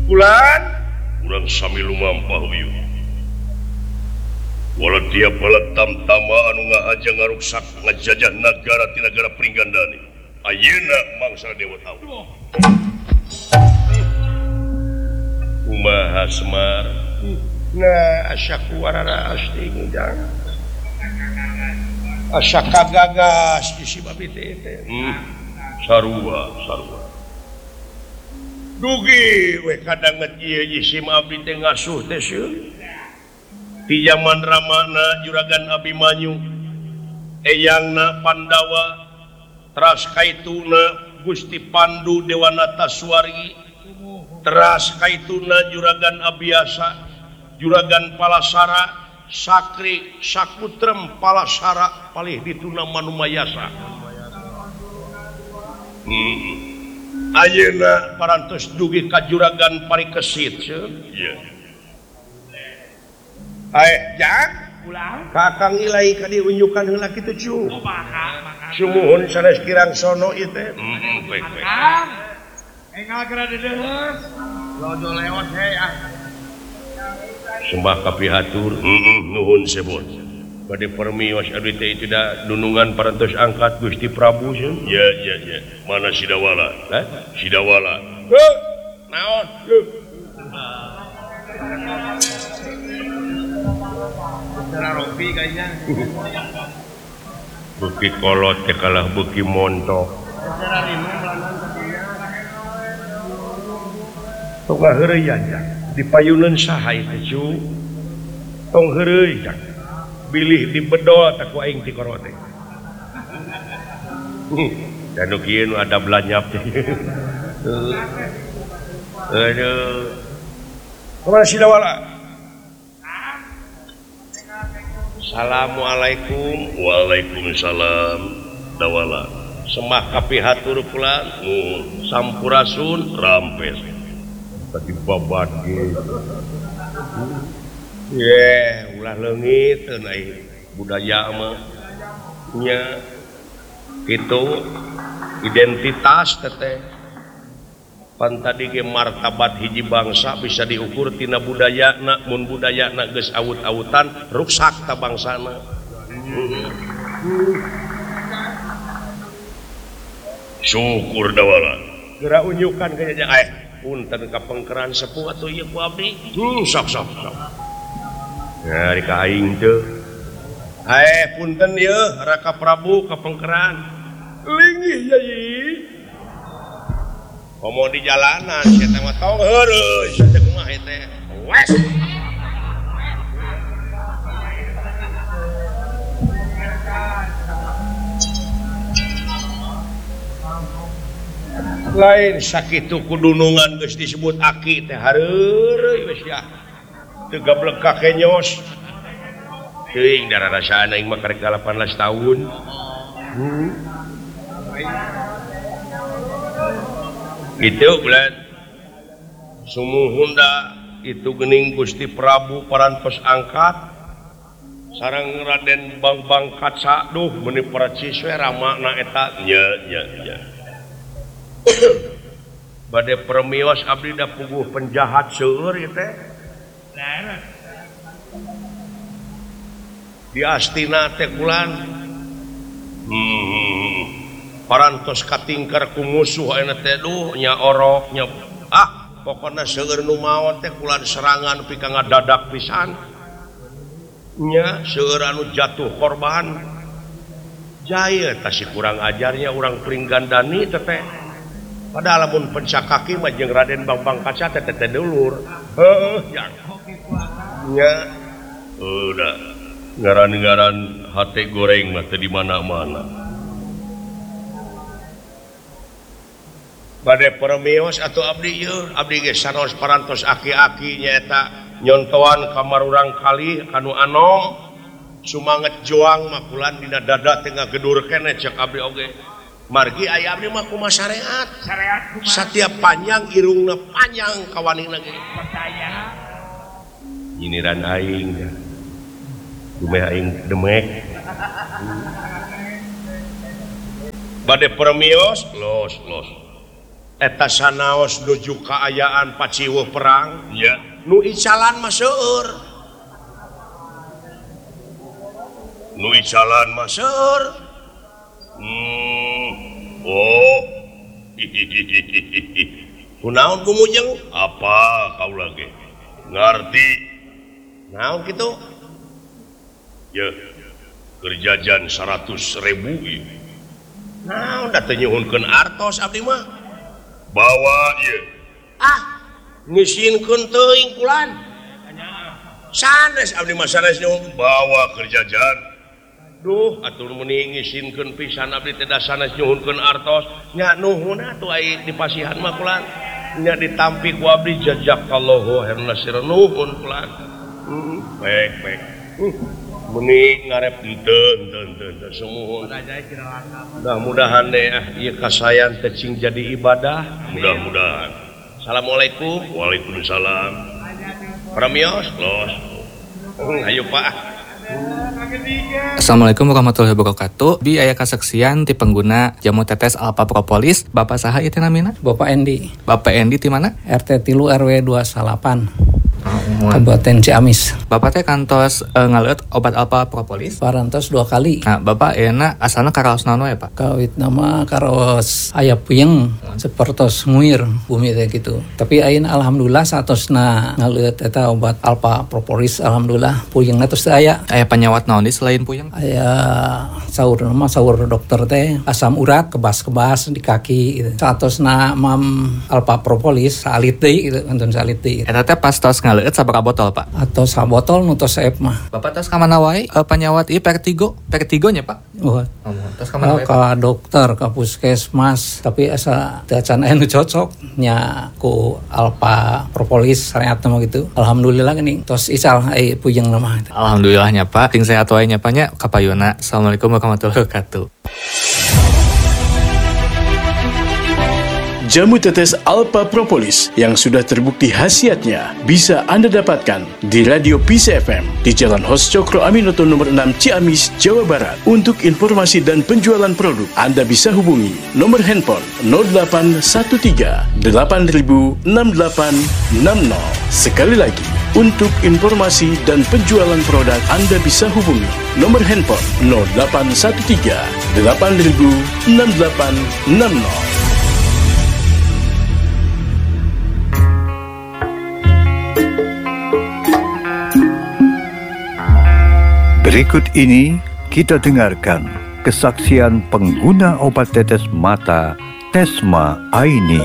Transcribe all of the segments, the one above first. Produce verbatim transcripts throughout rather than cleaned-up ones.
bulan kurang sami lumampah uyuh walau tiap balat tamtama anu ngahaja ngaruksak ngajajah negara ti negara Pringgandani ayeuna mangsa dewa tahu kumaha Semar nah asyaku warara asting jang asyaka gagas isi babi teh hmm. sarua sarua dugi we kadang ieu isi abdi teh ngasuh teh sieun di zaman Ramana juragan Abimanyu eyangna Pandawa teras kaituna Gusti Pandu Dewanata Suwari teras kaituna juragan Abiasa juragan Palasara Sakri Sakutrem Palasara palih dituna Manumayasa hmm. ayeuna parantos dugi ka juragan Parikesit yeah. Ae jak ulang kakang ilai ka diunjukan heula kitu cu oh paham sumuhun sanes kirang sono ieu teh heeh baik baik engal kira dedeus lojo lewat he ah sembah kapihatur heeh nuhun sebut bade permios abdi teh tidak dunungan parantos angkat Gusti Prabu sieun ya ya ya mana Sidawala hah Sidawala heuh naon Robi kayaknya Bukit Kolot teh kalah Bukit Montok tong heureuy ya di payunan saha teh cu tong heureuy ya bilih di bedol tak ku aing ti koro teh dan nu kieu nu ada belanyap teh aduh kumaha Sidawala Assalamualaikum Waalaikumsalam Dawala semah kapihatur pula nuhun sampurasun rampes tadi babat gitu ye ulah leungit teu naik budaya mah nya kitu identitas teteh pan tadi ge martabat hiji bangsa bisa diukur tina budayana mun budayana geus awut-awutan ruksak ta bangsana syukur Dawala geura unjukan ka nya eh punten ka pengkeran sepuh atuh ieu ku abdi hmm sok sok sok ya di ka aing teu eh punten ieu Raka Prabu ka pengkeran linggih yai komo di jalanan saya teh mah tong heureuy saya teh kumaha teh wes lain sakitu kudunungan geus disebut aki teh hareureuy wes ya teu gablek kakenyos teuing dararasaan aing mah karek delapan belas tahun hmm. Itu bulan sumuhunda itu gening Gusti Prabu parantos angkat sareng Raden Bangbang Kaca duh meuni paraciswe ramana eta nya nya nya bade permios abdi da puguh penjahat seueur ieu teh di Astina teh kulan hmm parantos katingkar ku musuh ayeuna teh duh nya orok nya ah pokona seueur nu maot teh kulan serangan pi ka ngadadak pisan nya seueur anu jatuh korban jaya tasih kurang ajarnya urang Pringgandani teh teh padahal lamun pencakaki mah jeung Raden Bangbang Kaca teh teh dulur heeh jang nya udah ngaran-ngaran hate goreng mah teh di mana-mana bade permios atau abdi ieu abdi ge sanos parantos aki-aki nyaeta nyontoan kamar urang kali kanu anom sumanget joang makulan dina dada teh ngagedurkeun keneh cek abdi oge margi aya abdi mah kumaha syariat syariat kumaha satiap panjang irungna panjang kawanina ge percaya nyiniran aing dumeh aing demek bade permios los los eta sanaos nuju kaayaan paciweuh perang Ya. nu icalan mah seueur Nu icalan mas. seueur Hmm. Oh. kunaon kumujeng Apa kau lagi? Ngerti? naon kitu Ya. Kerjajan seratus ribu. naon da teu nyuhunkeun artos abdi mah Bawa ya. ah ngisinkeun teuing kulan sanes abdi mah sanes nyuhun Bawa kerjajan. duh atur meni ngisinkeun pisan abdi teh da sanes nyuhunkeun artos nya nuhun atuh ai di pasihan mah kulan nya ditampi ku abdi jazakallahu khairan nasir nuhun kulan heeh Baik, baik. meni ngarep henteu henteu henteu henteu sumuhun mudah-mudahan deh ah ieu kasayan teh cing jadi ibadah Mudah-mudahan. Assalamualaikum Waalaikumsalam. Pramios Los. Hmm, ayo Pak Assalamualaikum warahmatullahi wabarakatuh. Bi aya kasaksian ti pengguna jamu tetes Alpha Propolis. Bapak saha ieu teh namina? Bapak Endi, Bapak Endi ti mana? R T tilu R W dua delapan, Kabupaten Ciamis. Bapak teh kantos e, ngaleut obat Alpha Propolis. Parantos dua kali. Nah, Bapak euna asalna karaos naon we, Pak? Kawit nama karos aya puyeng sepertos nguir bumi teh gitu. Tapi ayeuna alhamdulillah satosna ngaleut eta obat Alpha Propolis alhamdulillah puyengna tos teu aya. Aya panyawat naon di selain puyeng? Aya saur nama saur dokter teh asam urat kebas-kebas di kaki gitu. Satosna mam Alpha Propolis salit deui gitu, enten salit deui. Eta teh pas tos ngaleut sabaraha botol, Pak? Atau sabotol nu tos saep mah. Bapak tos ka mana wae e, panyawat ieu Vertigo? Vertigo nya, Pak? Oh, Oh, tos ka mana Oh, wae, Pak? ka dokter, ka puskesmas, tapi asa teu acan aya nu cocok nya ku Alpha Propolis syariat mah gitu. Alhamdulillah gini tos ical ai puyeng mah. Alhamdulillahnya, Pak. Ting sehat wae nya, Pak nya. Kapayuna. Assalamualaikum warahmatullahi wabarakatuh. Jamu tetes Alpha Propolis yang sudah terbukti khasiatnya bisa Anda dapatkan di Radio P C F M di Jalan Hos Cokro Aminoto nomor enam Ciamis, Jawa Barat. Untuk informasi dan penjualan produk, Anda bisa hubungi nomor handphone nol delapan satu tiga delapan nol enam delapan enam nol. Sekali lagi, untuk informasi dan penjualan produk, Anda bisa hubungi nomor handphone nol delapan satu tiga delapan nol enam delapan enam nol. Berikut ini kita dengarkan kesaksian pengguna obat tetes mata Tesma Aini.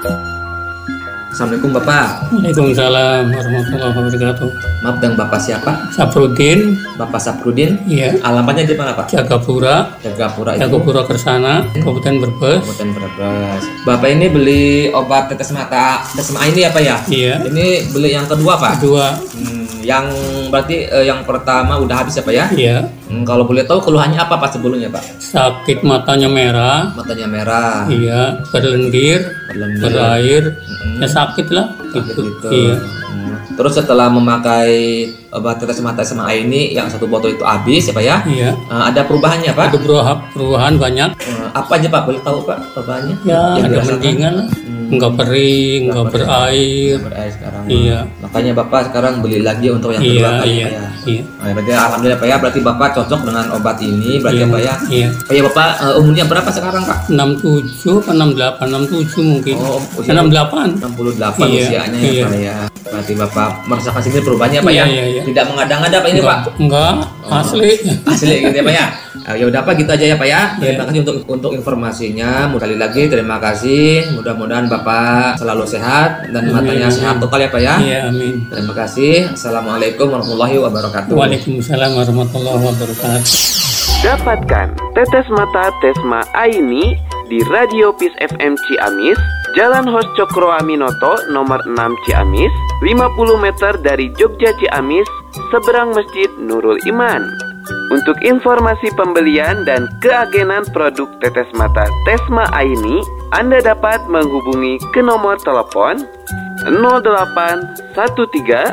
Assalamualaikum Bapak. Waalaikumsalam warahmatullahi wabarakatuh. Maaf dengan Bapak siapa? Saprudin, Bapak Saprudin. iya, Alamatnya di mana Pak? Jagapura, Jagapura itu. Jagapura Kersana, Kabupaten Brebes. Kabupaten Brebes. Bapak ini beli obat tetes mata Tesma ini apa ya? Iya. Ini beli yang kedua Pak. Kedua, Hmm, yang berarti eh, yang pertama udah habis ya Pak ya? iya, Hmm, kalau boleh tahu keluhannya apa Pak sebelumnya Pak? sakit matanya merah, Matanya merah, iya, berlendir, berlendir, berair, Mm-mm. ya sakit lah, sakit gitu. gitu. Iya, Hmm. Terus setelah memakai obat tetes mata Tesma ini yang satu botol itu habis ya Pak ya? iya. Eh, ada perubahannya Pak? Ada perubahan, perubahan banyak. Eh, apa aja Pak? Boleh tahu Pak perubahannya? Ya, Yang ada dirasakan? mendingan lah, Hmm. nggak kering, nggak Nggak perih. berair. Berair sekarang. Iya. Makanya Bapak sekarang beli lagi untuk yang Iya, kedua kali iya, Pak ya. iya. Nah, berarti alhamdulillah Pak ya, berarti Bapak cocok dengan obat ini berarti Iya, Pak ya. iya. Pak ya Bapak eh, umurnya berapa sekarang Pak? enam puluh tujuh atau enam puluh delapan, enam puluh tujuh mungkin. Oh, usia- enam puluh delapan. enam puluh delapan Iya, usianya ya iya. Pak ya. Berarti Bapak merasakan sendiri perubahannya Pak Iya, ya. iya, iya. Tidak mengada-ngada Pak ini Pak. Enggak, enggak, asli. Asli gitu ya Pak ya. Eh, ya udah Pak gitu aja ya Pak ya. Iya. Terima kasih untuk untuk informasinya. Sekali lagi terima kasih. Mudah-mudahan Bapak selalu sehat dan Amin, matanya amin. sehat total ya Pak ya. Iya, amin. Terima kasih. Assalamualaikum warahmatullahi wabarakatuh. Waalaikumsalam warahmatullahi wabarakatuh. Dapatkan tetes mata Tesma Aini di Radio Peace F M Ciamis, Jalan Hos Cokro Aminoto nomor enam Ciamis, lima puluh meter dari Jogja Ciamis, seberang Masjid Nurul Iman. Untuk informasi pembelian dan keagenan produk tetes mata Tesma Aini, Anda dapat menghubungi ke nomor telepon nol delapan satu tiga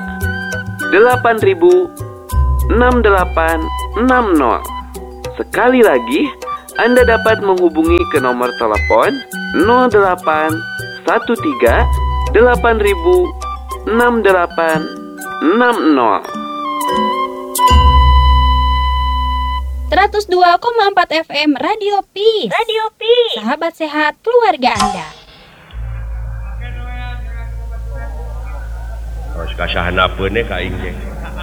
delapan nol enam delapan enam nol. Sekali lagi, Anda dapat menghubungi ke nomor telepon nol delapan satu tiga delapan ribu enam delapan enam nol. seratus dua koma empat F M Radio Peace. Radio Peace. Sahabat sehat keluarga Anda. Terus kasahan apa nih kain teh?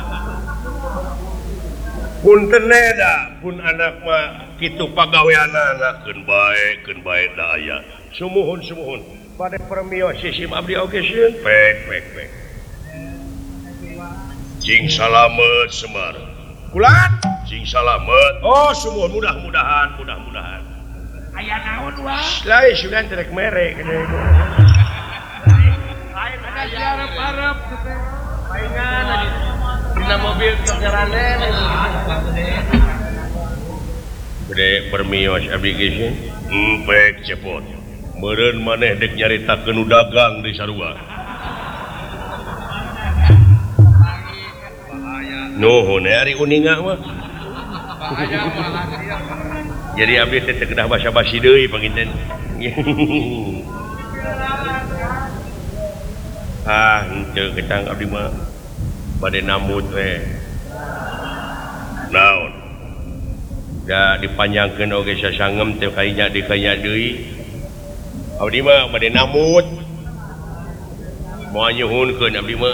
Punten eda pun anak mah kitu pagaweanana keun bae keun bae da aya. Sumuhun sumuhun. Pada permios sistem abdi oge sieun. Pek pek pek. Cing salamet Semar. Kulan cing salamet. Oh sumuhun mudah-mudahan mudah-mudahan. Aya naon wah? Lain sudah terek merek gede. Lain ada siarep-arep teh. Paingan dina mobil kejarane. Gede permios abdi geus sieun. Empek cepot. Meureun maneh dek nyaritakeun nu dagang di sarua. Nuhun ari uninga mah. Jadi abdi teh kedah basa-basi deui panginten. Ah, henteu ketang abdi mah bade namut we. Naon? Da dipanjangkeun oge sasangem teh kainya di kainya deui. Abdi mah bade namut. Moal nyuhunkeun abdi mah.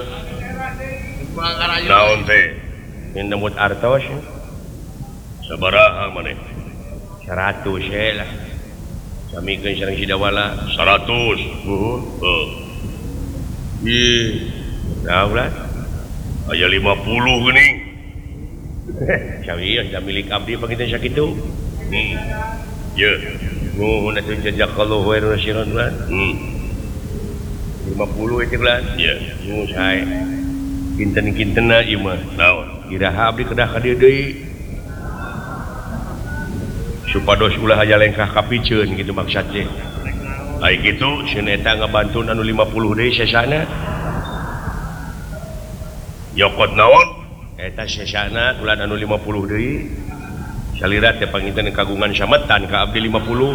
Naon teh? Yang namut artos sabaraha maneh seratus he lah samikeun sareng sidawala seratus heeh heeh ih daulat aya lima puluh geuning sawios da milik abdi panginten sakitu hmm ye nuhun atuh jazakallahu khairan siran lan hmm lima puluh itu lan ye nu sae kinten-kintenna ieu mah naon iraha abdi kedah ka dieu deui supados ulah aya lengkah kapiceun gitu maksudnya ai kitu sieun eta ngabantuan anu lima puluh deui sesana yokot naon eta sesana ulah anu lima puluh deui salira teh panginten kagungan sametan ka abdi lima puluh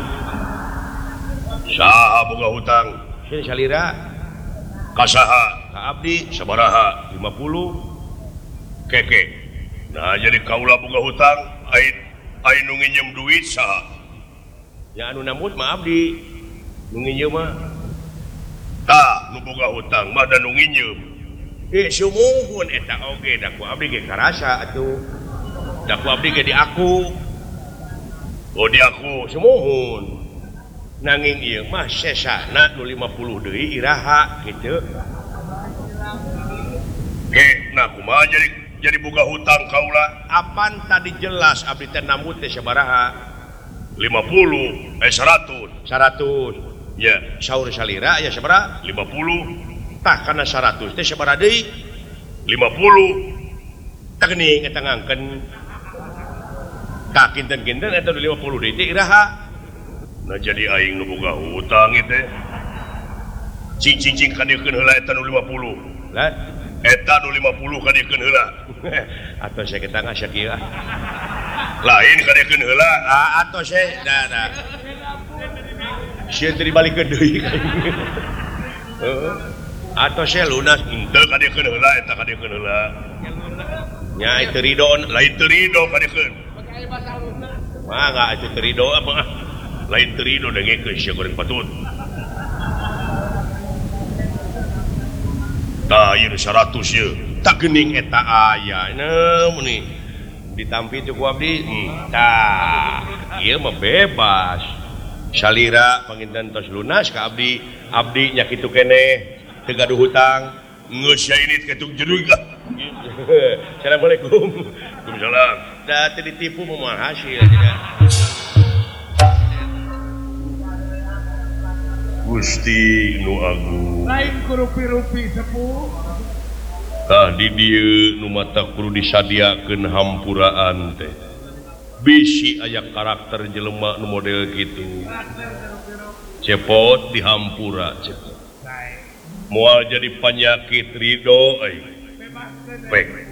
saha boga hutang sieun salira kasaha ka abdi sabaraha lima puluh keke nah jadi kaula boga hutang ai ai nu nginjem duit saha nya anu namut mah abdi nu nginjem mah tah nu boga hutang mah da nu nginjem eh sumuhun eta oge da ku abdi ge karasa atuh da ku abdi ge di aku oh di aku sumuhun nanging ieu mah sesana nu lima puluh deui iraha kitu ge nah kumaha jadi jadi boga hutang kaula apan tadi jelas abdi teh namut teh sabaraha lima puluh eh seratus seratus ya saur salira aya sabaraha lima puluh tah kana seratus teh sabaraha deui lima puluh tah geuning eta ngangkeun tah kinten-kinten eta lima puluh deui teh iraha nah jadi aing nu boga hutang ieu teh cing-cing kadiekeun heula eta nu lima puluh lah eta nu lima puluh kadiekeun heula atuh saya kita ngasih kieu lain kadiekeun heula ah atuh saya da da sieun teh dibalikeun deui heeh atuh saya lunas henteu kadiekeun heula eta kadiekeun heula nya teu ridho lain teu ridho kadiekeun mah enggak itu teu ridho apa lain teu ridho dengekeun sia goreng patut tah ieu seratus ieu tak geuning eta aya nah meni ditampi teh ku abdi tah ieu mah bebas salira panginten tos lunas ka abdi abdi nya kitu keneh teu gaduh hutang geus sia ini ketuk jerug lah Assalamualaikum Waalaikumsalam da teu ditipu moal hasil tidak Gusti nu agung lain kurupi-rupi sepuh tah di dieu nu mata kudu disadiakeun hampuraan teh bisi aya karakter jelema nu model kitu cepot dihampura cepot moal jadi penyakit ridho euy pek